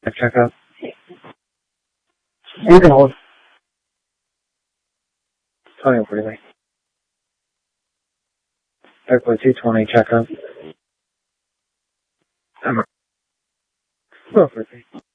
Check up. You can hold. Tony breathing. Echo 220 checkup. I'm go for it.